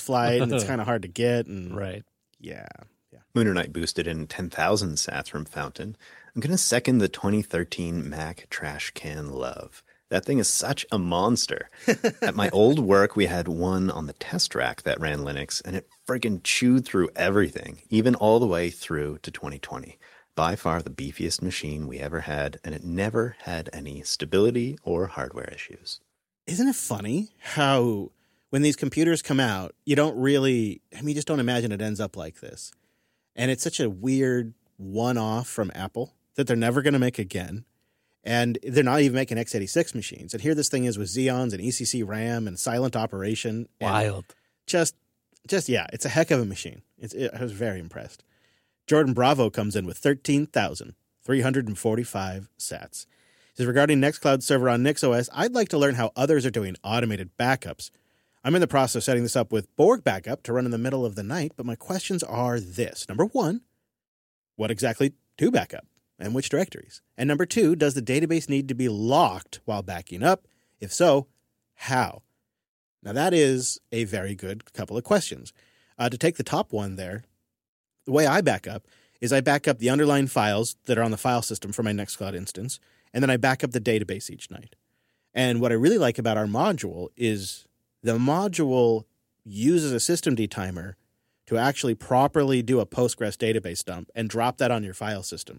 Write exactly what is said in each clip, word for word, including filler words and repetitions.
flight, and it's kind of hard to get. And Right. Yeah. Yeah. Lunar Knight boosted in ten thousand sats from Fountain. I'm going to second the twenty thirteen Mac Trash Can Love. That thing is such a monster. At my old work, we had one on the test rack that ran Linux, and it friggin' chewed through everything, even all the way through to twenty twenty. By far the beefiest machine we ever had, and it never had any stability or hardware issues. Isn't it funny how when these computers come out, you don't really, I mean, you just don't imagine it ends up like this. And it's such a weird one-off from Apple that they're never going to make again. And they're not even making x eighty-six machines. And here this thing is with Xeons and E C C RAM and silent operation. And Wild. Just, just, yeah, it's a heck of a machine. It's, it, I was very impressed. Jordan Bravo comes in with thirteen thousand three hundred forty-five sats. He says, regarding Nextcloud server on NixOS, I'd like to learn how others are doing automated backups. I'm in the process of setting this up with Borg Backup to run in the middle of the night, but my questions are this. Number one, what exactly to backup and which directories? And number two, does the database need to be locked while backing up? If so, how? Now that is a very good couple of questions. Uh, to take the top one there, the way I back up is I back up the underlying files that are on the file system for my Nextcloud instance, and then I back up the database each night. And what I really like about our module is the module uses a systemd timer to actually properly do a Postgres database dump and drop that on your file system.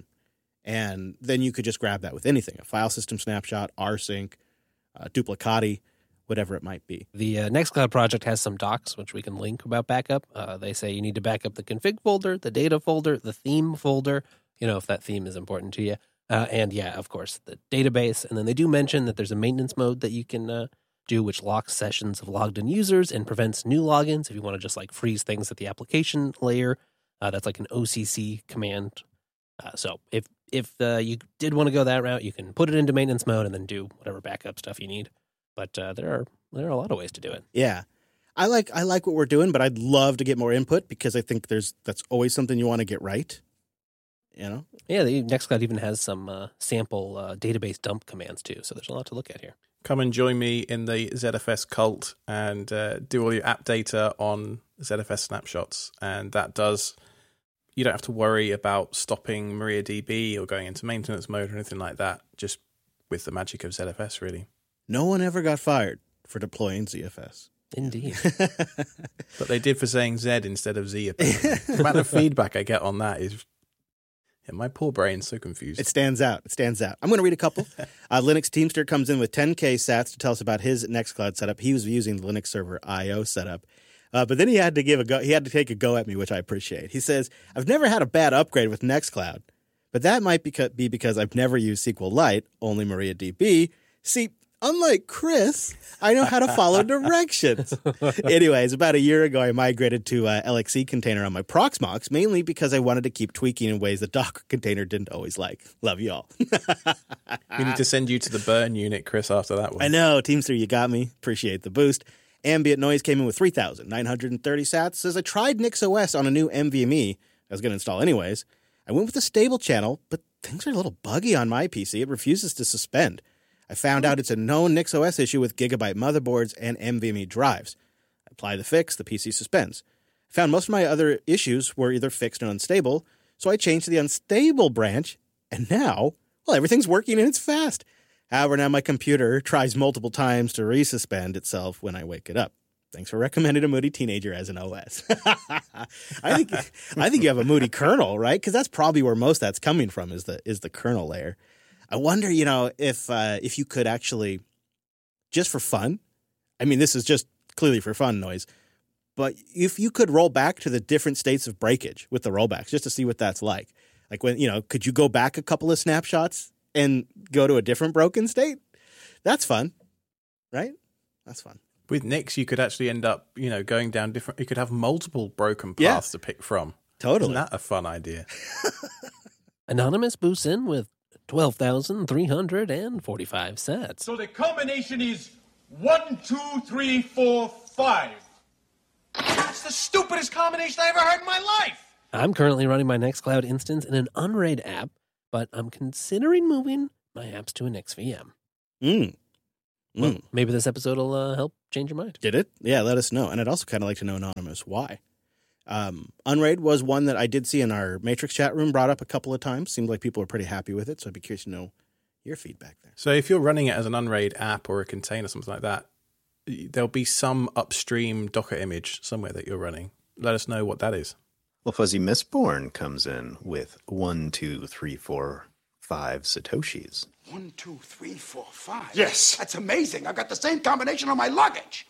And then you could just grab that with anything, a file system snapshot, rsync, uh, duplicati, whatever it might be. The uh, Nextcloud project has some docs, which we can link about backup. Uh, they say you need to back up the config folder, the data folder, the theme folder, you know, if that theme is important to you. Uh, and yeah, of course, the database. And then they do mention that there's a maintenance mode that you can uh, do, which locks sessions of logged in users and prevents new logins if you want to just like freeze things at the application layer. Uh, that's like an O C C command. Uh, so if if uh, you did want to go that route, you can put it into maintenance mode and then do whatever backup stuff you need. But uh, there are there are a lot of ways to do it. Yeah. I like I like what we're doing, but I'd love to get more input because I think there's that's always something you want to get right. You know? Yeah, the Nextcloud even has some uh, sample uh, database dump commands too, so there's a lot to look at here. Come and join me in the Z F S cult and uh, do all your app data on Z F S snapshots. And that does, you don't have to worry about stopping MariaDB or going into maintenance mode or anything like that, just with the magic of Z F S, really. No one ever got fired for deploying Z F S. Indeed. But they did for saying Z instead of Z. The amount of feedback I get on that is, yeah, my poor brain's so confused. It stands out. It stands out. I'm going to read a couple. uh, Linux Teamster comes in with ten K sats to tell us about his Nextcloud setup. He was using the Linux Server I O setup. Uh, but then he had to give a go. He had to take a go at me, which I appreciate. He says, I've never had a bad upgrade with Nextcloud, but that might beca- be because I've never used SQLite, only MariaDB. See, unlike Chris, I know how to follow directions. Anyways, about a year ago, I migrated to uh, L X C container on my Proxmox, mainly because I wanted to keep tweaking in ways the Docker container didn't always like. Love you all. We need to send you to the burn unit, Chris, after that one. I know. Teamster, you got me. Appreciate the boost. Ambient Noise came in with three thousand nine hundred thirty sats. Says, I tried NixOS on a new N V M E I was going to install anyways. I went with a stable channel, but things are a little buggy on my P C. It refuses to suspend. I found out it's a known NixOS issue with Gigabyte motherboards and N V M E drives. I apply the fix, the P C suspends. I found most of my other issues were either fixed or unstable, so I changed to the unstable branch, and now, well, everything's working and it's fast. However, now my computer tries multiple times to resuspend itself when I wake it up. Thanks for recommending a moody teenager as an O S. I think I think you have a moody kernel, right? Because that's probably where most that's coming from is the is the kernel layer. I wonder, you know, if uh, if you could actually, just for fun, I mean, this is just clearly for fun noise, but if you could roll back to the different states of breakage with the rollbacks, just to see what that's like. Like when, you know, could you go back a couple of snapshots and go to a different broken state? That's fun, right? That's fun. With Nix, you could actually end up, you know, going down different, you could have multiple broken paths yeah. to pick from. Totally. Isn't that a fun idea? Anonymous boosts in with twelve thousand three hundred forty-five sats. So the combination is one, two, three, four, five. That's the stupidest combination I ever heard in my life. I'm currently running my Nextcloud instance in an Unraid app, but I'm considering moving my apps to an X V M. Mm. Well, Mm. maybe this episode will uh, help change your mind. Did it? Yeah, let us know. And I'd also kind of like to know, Anonymous, why. Um, Unraid was one that I did see in our Matrix chat room, brought up a couple of times. Seemed like people were pretty happy with it, so I'd be curious to know your feedback there. So if you're running it as an Unraid app or a container, something like that, there'll be some upstream Docker image somewhere that you're running. Let us know what that is. Well, Fuzzy Mistborn comes in with one, two, three, four, five Satoshis. One, two, three, four, five. Yes. That's amazing. I've got the same combination on my luggage.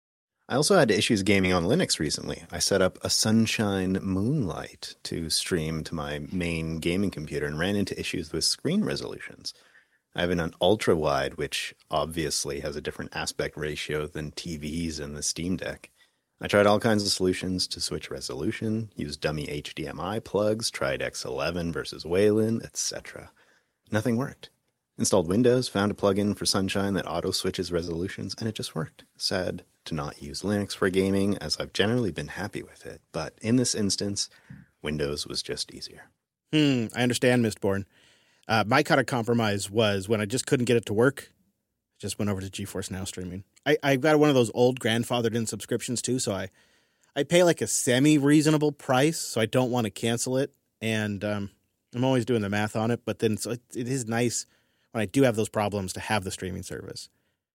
I also had issues gaming on Linux recently. I set up a Sunshine Moonlight to stream to my main gaming computer and ran into issues with screen resolutions. I have an ultra wide, which obviously has a different aspect ratio than T Vs and the Steam Deck. I tried all kinds of solutions to switch resolution, used dummy H D M I plugs, tried X eleven versus Wayland, et cetera. Nothing worked. Installed Windows, found a plugin for Sunshine that auto-switches resolutions, and it just worked. Sad to not use Linux for gaming, as I've generally been happy with it. But in this instance, Windows was just easier. Hmm, I understand, Mistborn. Uh, my kind of compromise was when I just couldn't get it to work, just went over to GeForce Now streaming. I, I've got one of those old grandfathered-in subscriptions, too, so I, I pay like a semi-reasonable price, so I don't want to cancel it. And um, I'm always doing the math on it, but then so it, it is nice when I do have those problems to have the streaming service.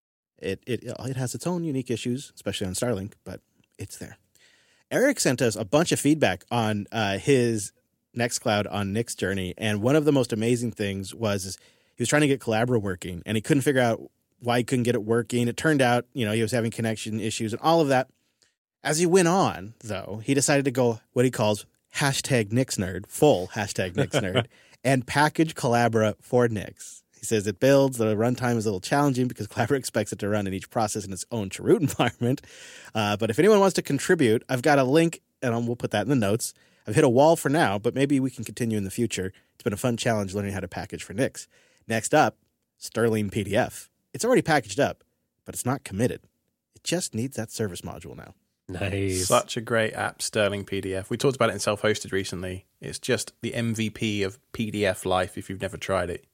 It it it has its own unique issues, especially on Starlink, but it's there. Eric sent us a bunch of feedback on uh, his Nextcloud on Nick's journey, and one of the most amazing things was is he was trying to get Collabra working, and he couldn't figure out why he couldn't get it working. It turned out, you know, he was having connection issues and all of that. As he went on, though, he decided to go what he calls hashtag NixNerd, full hashtag NixNerd, and package Collabra for Nix. He says it builds. The runtime is a little challenging because Collabra expects it to run in each process in its own chroot environment. Uh, but if anyone wants to contribute, I've got a link, and we'll put that in the notes. I've hit a wall for now, but maybe we can continue in the future. It's been a fun challenge learning how to package for Nix. Next up, Sterling P D F. It's already packaged up, but it's not committed. It just needs that service module now. Nice. Such a great app, Sterling P D F. We talked about it in self-hosted recently. It's just the M V P of P D F life if you've never tried it.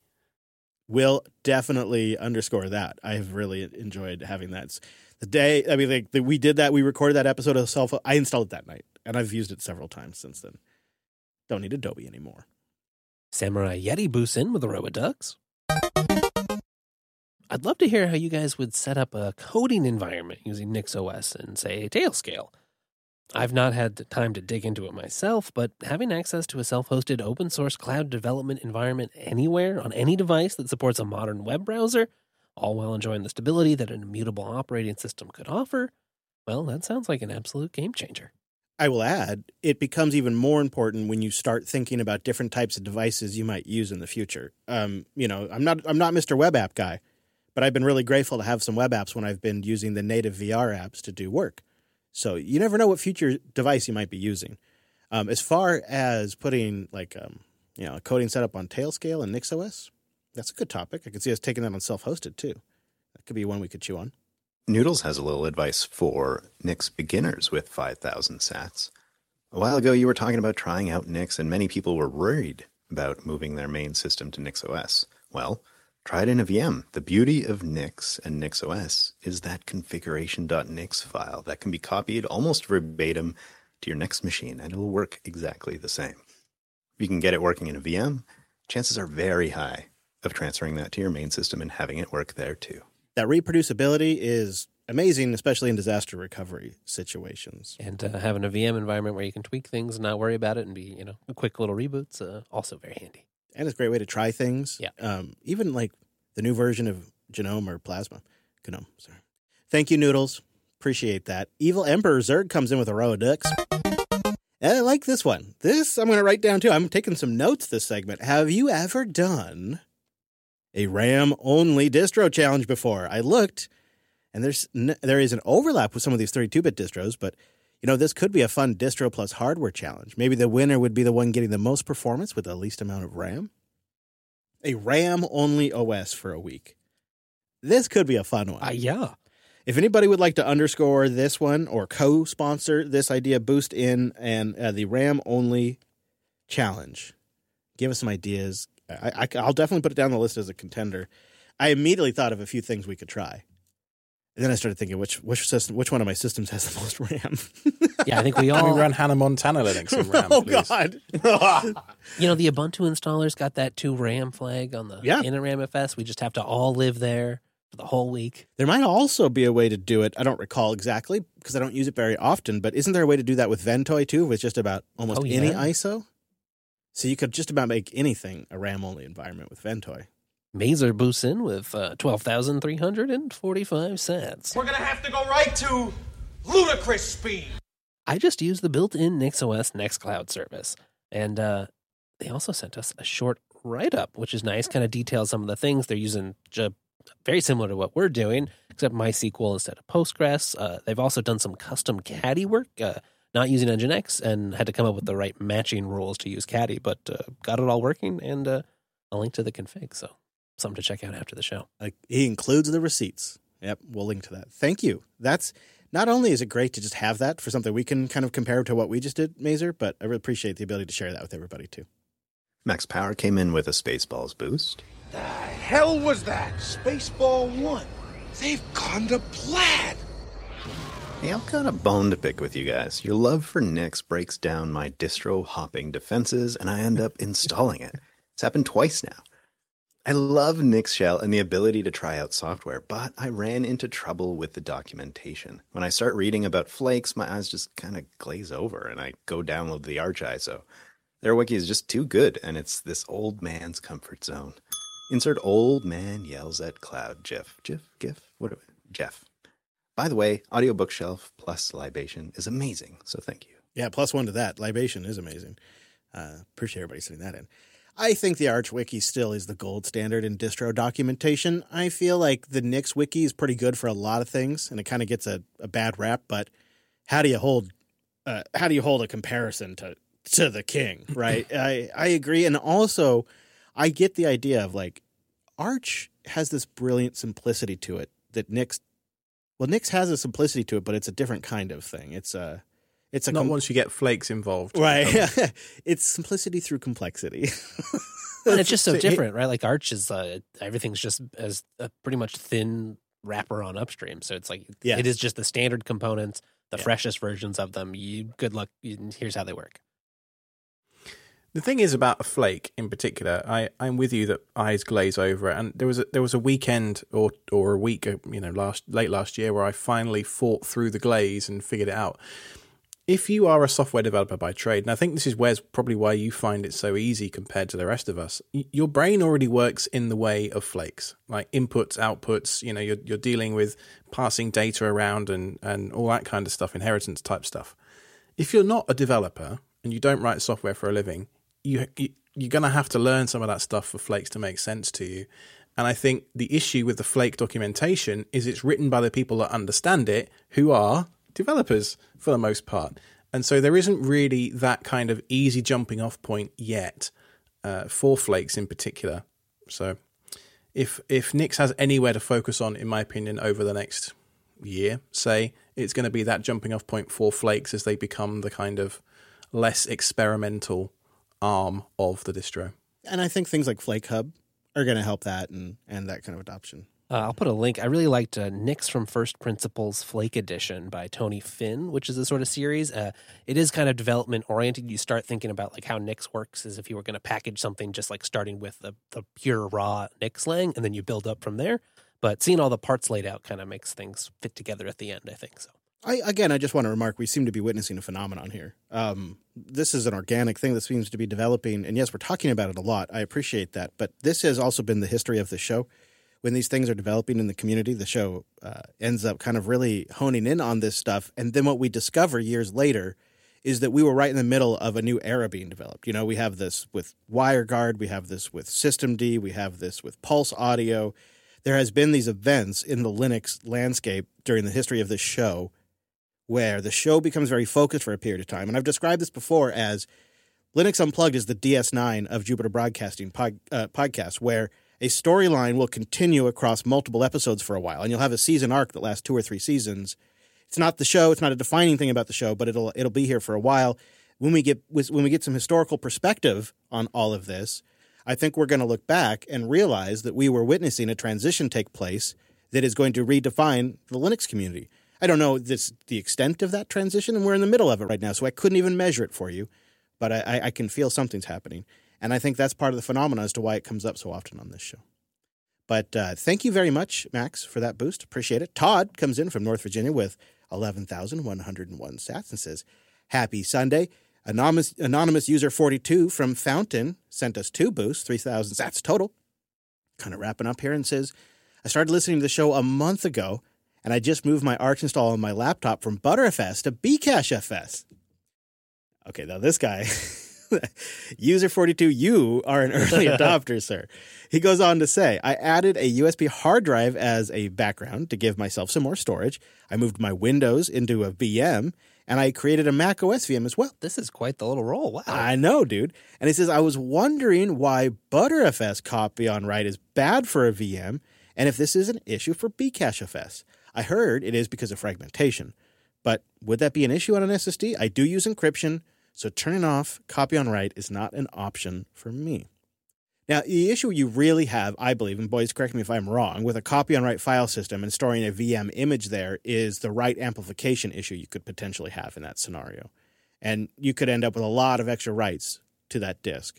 Will definitely underscore that. I've really enjoyed having that. The day, I mean, like, the, we did that. We recorded that episode of self. I installed it that night, and I've used it several times since then. Don't need Adobe anymore. Samurai Yeti boosts in with a row of ducks. I'd love to hear how you guys would set up a coding environment using NixOS and, say, Tailscale. I've not had the time to dig into it myself, but having access to a self-hosted open-source cloud development environment anywhere on any device that supports a modern web browser, all while enjoying the stability that an immutable operating system could offer, well, that sounds like an absolute game changer. I will add, it becomes even more important when you start thinking about different types of devices you might use in the future. Um, you know, I'm not I'm not Mister Web App guy, but I've been really grateful to have some web apps when I've been using the native V R apps to do work. So you never know what future device you might be using. Um, as far as putting like um, you know a coding setup on Tailscale and NixOS, that's a good topic. I could see us taking that on self-hosted too. That could be one we could chew on. Noodles has a little advice for Nix beginners with five thousand sats. A while ago, you were talking about trying out Nix, and many people were worried about moving their main system to NixOS. Well, try it in a V M. The beauty of Nix and NixOS is that configuration.nix file that can be copied almost verbatim to your next machine, and it will work exactly the same. If you can get it working in a V M, chances are very high of transferring that to your main system and having it work there too. That reproducibility is amazing, especially in disaster recovery situations. And uh, having a V M environment where you can tweak things and not worry about it and be, you know, a quick little reboots, uh, also very handy. And it's a great way to try things. Yeah. Um, even like the new version of Genome or Plasma. Gnome, sorry. Thank you, Noodles. Appreciate that. Evil Emperor Zerg comes in with a row of ducks. And I like this one. This I'm going to write down too. I'm taking some notes this segment. Have you ever done a RAM-only distro challenge before? I looked, and there's n- there is an overlap with some of these thirty-two bit distros, but you know, this could be a fun distro plus hardware challenge. Maybe the winner would be the one getting the most performance with the least amount of RAM. A RAM-only O S for a week. This could be a fun one. Uh, yeah. If anybody would like to underscore this one or co-sponsor this idea, boost in and uh, the RAM-only challenge. Give us some ideas. I, I, I'll definitely put it down the list as a contender. I immediately thought of a few things we could try. And then I started thinking, which which system, which one of my systems has the most RAM? Yeah, I think we Can we all. run Hannah Montana Linux in RAM, oh please? God! You know, the Ubuntu installer's got that two RAM flag on the Yeah. InitRamFS. We just have to all live there for the whole week. There might also be a way to do it. I don't recall exactly because I don't use it very often. But isn't there a way to do that with Ventoy too, with just about almost Oh, any yeah. I S O? So you could just about make anything a RAM only environment with Ventoy. Mazer boosts in with uh, twelve thousand three hundred forty-five sats. We're gonna have to go right to ludicrous speed. I just used the built-in NixOS Nextcloud service. And uh, they also sent us a short write-up, which is nice, kind of details some of the things they're using, ju- very similar to what we're doing, except MySQL instead of Postgres. Uh, they've also done some custom Caddy work, uh, not using Nginx, and had to come up with the right matching rules to use Caddy, but uh, got it all working, and uh, a link to the config, so something to check out after the show. Like he includes the receipts. Yep, we'll link to that. Thank you. That's not only is it great to just have that for something we can kind of compare to what we just did, Mazer, but I really appreciate the ability to share that with everybody too. Max Power came in with a Spaceballs boost. The hell was that? Spaceball one. They've gone to plaid. Hey, I've got a bone to pick with you guys. Your love for Nix breaks down my distro hopping defenses, and I end up installing it. It's happened twice now. I love Nix Shell and the ability to try out software, but I ran into trouble with the documentation. When I start reading about flakes, my eyes just kind of glaze over, and I go download the Arch I S O. Their wiki is just too good, and it's this old man's comfort zone. Insert old man yells at cloud gif. Gif? GIF? What? Do I, Jeff. By the way, Audio Bookshelf plus Libation is amazing, so thank you. Yeah, plus one to that. Libation is amazing. Uh, appreciate everybody sending that in. I think the Arch Wiki still is the gold standard in distro documentation. I feel like the Nix Wiki is pretty good for a lot of things, and it kind of gets a, a bad rap. But how do you hold uh, how do you hold a comparison to to the king, right? I I agree, and also I get the idea of like Arch has this brilliant simplicity to it that Nix. Well, Nix has a simplicity to it, but it's a different kind of thing. It's a It's a Not com- once you get flakes involved. right. It's simplicity through complexity. And it's just so So it- different, right? Like Arch is, uh, everything's just as a pretty much thin wrapper on upstream. So it's like, Yes. it is just the standard components, the Yeah. freshest versions of them. You Good luck. You, here's how they work. The thing is about a flake in particular, I, I'm with you that eyes glaze over it. And there was a, there was a weekend or or a week, you know, last late last year where I finally fought through the glaze and figured it out. If you are a software developer by trade, and I think this is where's probably why you find it so easy compared to the rest of us, y- your brain already works in the way of flakes, like inputs, outputs. You know, you're you're dealing with passing data around and and all that kind of stuff, inheritance type stuff. If you're not a developer and you don't write software for a living, you, you you're going to have to learn some of that stuff for flakes to make sense to you. And I think the issue with the flake documentation is it's written by the people that understand it, who are developers for the most part. And so there isn't really that kind of easy jumping off point yet uh, for flakes in particular. So if if Nix has anywhere to focus on, in my opinion, over the next year, say, it's going to be that jumping off point for flakes as they become the kind of less experimental arm of the distro. And I think things like Flake Hub are going to help that and, and that kind of adoption. Uh, I'll put a link. I really liked uh, Nix from First Principles Flake Edition by Tony Finn, which is a sort of series. Uh, it is kind of development oriented. You start thinking about like how Nix works as if you were going to package something just like starting with the, the pure raw Nix lang, and then you build up from there. But seeing all the parts laid out kind of makes things fit together at the end, I think so. I, again, I just want to remark, we seem to be witnessing a phenomenon here. Um, this is an organic thing that seems to be developing. And yes, we're talking about it a lot. I appreciate that. But this has also been the history of the show. When these things are developing in the community, the show uh, ends up kind of really honing in on this stuff. And then what we discover years later is that we were right in the middle of a new era being developed. You know, we have this with WireGuard, we have this with systemd, we have this with Pulse Audio. There has been these events in the Linux landscape during the history of this show where the show becomes very focused for a period of time. And I've described this before as Linux Unplugged is the D S nine of Jupiter Broadcasting pod, uh, podcast, where a storyline will continue across multiple episodes for a while, and you'll have a season arc that lasts two or three seasons. It's not the show; it's not a defining thing about the show, but it'll it'll be here for a while. When we get when we get some historical perspective on all of this, I think we're going to look back and realize that we were witnessing a transition take place that is going to redefine the Linux community. I don't know this, the extent of that transition, and we're in the middle of it right now, so I couldn't even measure it for you, but I, I can feel something's happening. And I think that's part of the phenomenon as to why it comes up so often on this show. But uh, thank you very much, Max, for that boost. Appreciate it. Todd comes in from North Virginia with eleven thousand one hundred one sats and says, happy Sunday. Anonymous, anonymous user forty-two from Fountain sent us two boosts, three thousand sats total. Kind of wrapping up here and says, I started listening to the show a month ago, and I just moved my Arch install on my laptop from ButterFS to BCacheFS. Okay, now this guy, user forty-two, you are an early adopter, sir. He goes on to say, I added a U S B hard drive as a background to give myself some more storage. I moved my Windows into a V M, and I created a Mac O S V M as well. This is quite the little roll. Wow. I know, dude. And he says, I was wondering why ButterFS copy on write is bad for a V M, and if this is an issue for BCacheFS. I heard it is because of fragmentation. But would that be an issue on an S S D? I do use encryption, so turning off copy on write is not an option for me. Now, the issue you really have, I believe, and boys, correct me if I'm wrong, with a copy on write file system and storing a V M image there is the write amplification issue you could potentially have in that scenario. And you could end up with a lot of extra writes to that disk.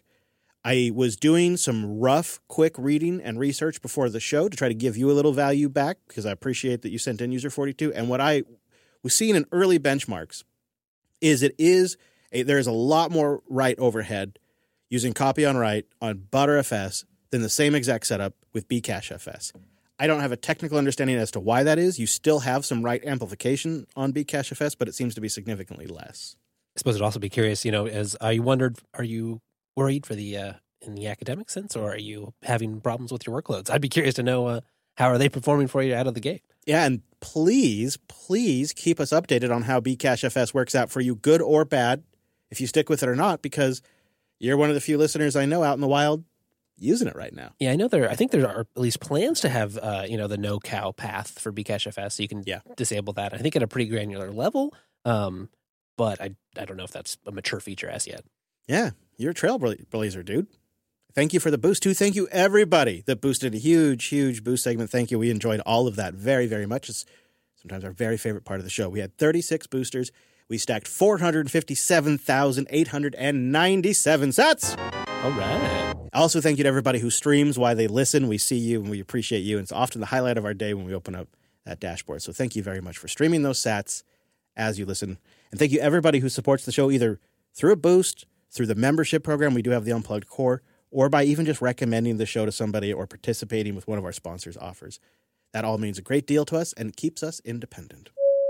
I was doing some rough, quick reading and research before the show to try to give you a little value back, because I appreciate that you sent in user forty-two. And what I was seeing in early benchmarks is it is a, there is a lot more write overhead using copy on write on ButterFS than the same exact setup with BCacheFS. I don't have a technical understanding as to why that is. You still have some write amplification on BCacheFS, but it seems to be significantly less. I suppose I'd also be curious, you know, as I wondered, are you worried for the uh, in the academic sense, or are you having problems with your workloads? I'd be curious to know uh, how are they performing for you out of the gate. Yeah, and please, please keep us updated on how BCacheFS works out for you, good or bad, if you stick with it or not, because you're one of the few listeners I know out in the wild using it right now. Yeah, I know there. I think there are at least plans to have, uh, you know, the no cow path for BCacheFS, so you can yeah. disable that. I think at a pretty granular level, um, but I I don't know if that's a mature feature as yet. Yeah, you're a trailblazer, dude. Thank you for the boost, too. Thank you, everybody that boosted a huge, huge boost segment. Thank you. We enjoyed all of that very, very much. It's sometimes our very favorite part of the show. We had thirty-six boosters. We stacked four hundred fifty-seven thousand eight hundred ninety-seven sats. All right. Also, thank you to everybody who streams while they listen. We see you and we appreciate you. And it's often the highlight of our day when we open up that dashboard. So thank you very much for streaming those sats as you listen. And thank you, everybody who supports the show either through a boost, through the membership program. We do have the Unplugged Core, or by even just recommending the show to somebody or participating with one of our sponsors' offers. That all means a great deal to us and keeps us independent.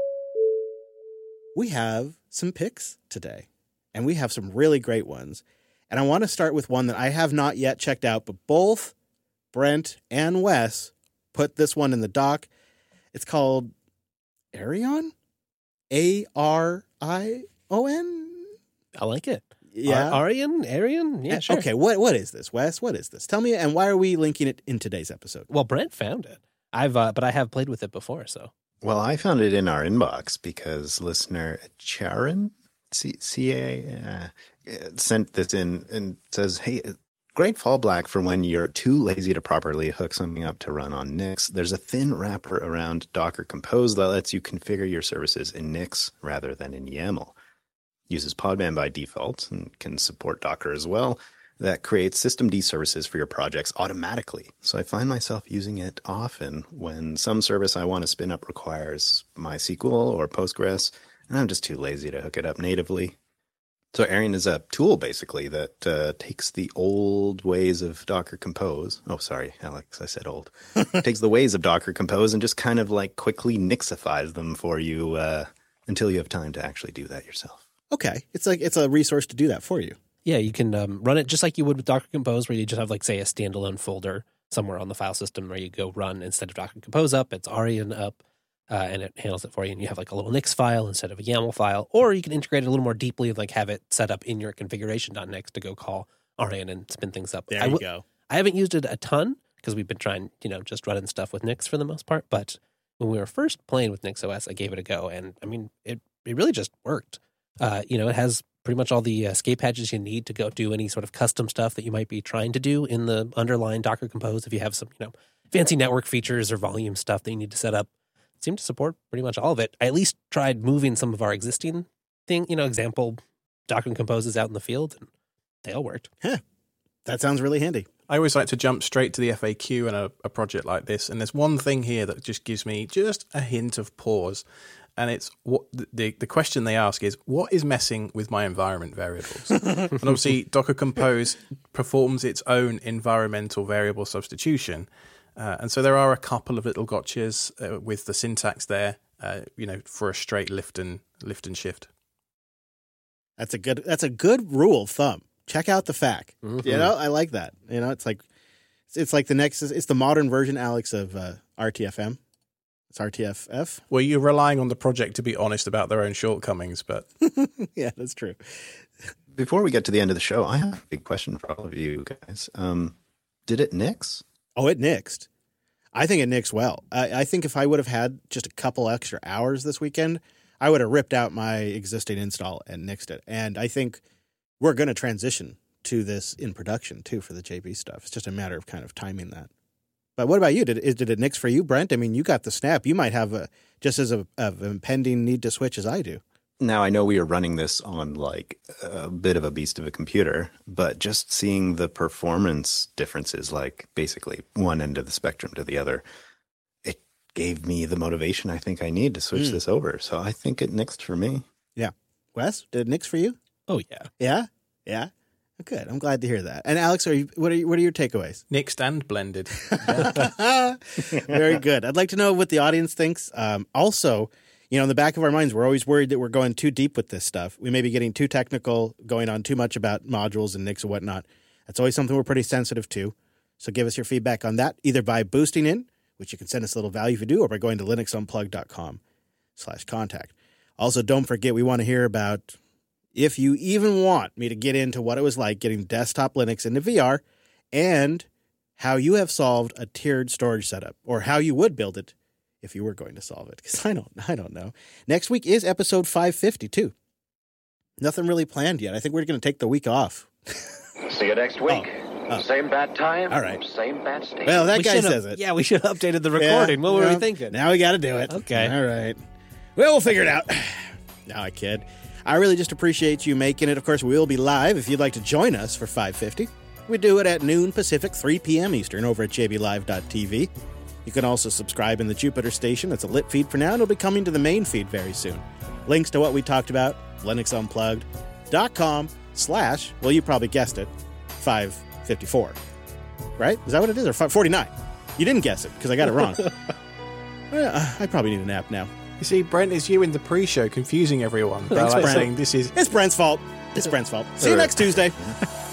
We have some picks today, and we have some really great ones. And I want to start with one that I have not yet checked out, but both Brent and Wes put this one in the doc. It's called Arion? A R I O N? I like it. Yeah. Ar- Arian? Arian? Yeah, sure. Okay, what what is this, Wes? What is this? Tell me, and why are we linking it in today's episode? Well, Brent found it. I've, uh, but I have played with it before, so. Well, I found it in our inbox because listener Charon, C- CA, uh, sent this in and says, hey, great fallback for when you're too lazy to properly hook something up to run on Nix. There's a thin wrapper around Docker Compose that lets you configure your services in Nix rather than in YAML. Uses Podman by default and can support Docker as well. That creates systemd services for your projects automatically. So I find myself using it often when some service I want to spin up requires MySQL or Postgres, and I'm just too lazy to hook it up natively. So Arion is a tool, basically, that uh, takes the old ways of Docker Compose. Oh, sorry, Alex, I said old. Takes the ways of Docker Compose and just kind of like quickly nixifies them for you uh, until you have time to actually do that yourself. Okay, it's like it's a resource to do that for you. Yeah, you can um, run it just like you would with Docker Compose, where you just have, like, say, a standalone folder somewhere on the file system where you go run instead of Docker Compose up, it's Arion up, uh, and it handles it for you. And you have, like, a little Nix file instead of a YAML file, or you can integrate it a little more deeply, like have it set up in your configuration.nix to go call Arion and spin things up. There I you w- go. I haven't used it a ton because we've been trying, you know, just running stuff with Nix for the most part. But when we were first playing with NixOS, I gave it a go, and I mean, it it really just worked. Uh, you know, it has pretty much all the escape hatches you need to go do any sort of custom stuff that you might be trying to do in the underlying Docker Compose. If you have some, you know, fancy network features or volume stuff that you need to set up. It seemed to support pretty much all of it. I at least tried moving some of our existing thing, you know, example Docker Composes out in the field, and they all worked. Huh. That sounds really handy. I always like to jump straight to the F A Q in a, a project like this, and there's one thing here that just gives me just a hint of pause, and it's what the the question they ask is, what is messing with my environment variables? And obviously, Docker Compose performs its own environmental variable substitution, uh, and so there are a couple of little gotchas uh, with the syntax there, uh, you know, for a straight lift and lift and shift. That's a good. That's a good rule of thumb. Check out the F A Q. Mm-hmm. You know, I like that. You know, it's like it's like the next. It's the modern version, Alex, of uh, R T F M. It's R T F F. Well, you're relying on the project to be honest about their own shortcomings, but yeah, that's true. Before we get to the end of the show, I have a big question for all of you guys. Um, did it nix? Oh, it nixed. I think it nixed well. I, I think if I would have had just a couple extra hours this weekend, I would have ripped out my existing install and nixed it. And I think we're going to transition to this in production, too, for the J B stuff. It's just a matter of kind of timing that. But what about you? Did it, did it nix for you, Brent? I mean, you got the snap. You might have a, just as a, of an impending need to switch as I do. Now, I know we are running this on like a bit of a beast of a computer, but just seeing the performance differences, like basically one end of the spectrum to the other, it gave me the motivation I think I need to switch Mm. this over. So I think it nixed for me. Yeah. Wes, did it nix for you? Oh, yeah. Yeah? Yeah? Good. I'm glad to hear that. And Alex, are you, what are you, what are your takeaways? nixed and blended. Very good. I'd like to know what the audience thinks. Um, also, you know, in the back of our minds, we're always worried that we're going too deep with this stuff. We may be getting too technical, going on too much about modules and N I X and whatnot. That's always something we're pretty sensitive to. So give us your feedback on that, either by boosting in, which you can send us a little value if you do, or by going to linuxunplugged.com slash contact. Also, don't forget, we want to hear about if you even want me to get into what it was like getting desktop Linux into V R and how you have solved a tiered storage setup, or how you would build it if you were going to solve it. Because I don't, I don't know. Next week is episode five fifty, too. Nothing really planned yet. I think we're going to take the week off. See you next week. Oh. Oh. Same bad time. All right. Same bad station. Well, that We guy should have- says it. Yeah, we should have updated the recording. Yeah, what were yeah. we thinking? Now we got to do it. Okay. All right. Well, we'll figure it out. No, I kid. I really just appreciate you making it. Of course, we will be live if you'd like to join us for five fifty. We do it at noon Pacific, three p.m. Eastern over at j b live dot t v. You can also subscribe in the Jupiter station. It's a lit feed for now, and it'll be coming to the main feed very soon. Links to what we talked about, linuxunplugged.com slash, well, you probably guessed it, five fifty-four. Right? Is that what it is? Or five forty-nine? You didn't guess it because I got it wrong. Well, I probably need a nap now. You see, Brent, it's you in the pre-show confusing everyone. Thanks, By, like, Brent. saying this is It's Brent's fault. It's Brent's fault. See you next Tuesday.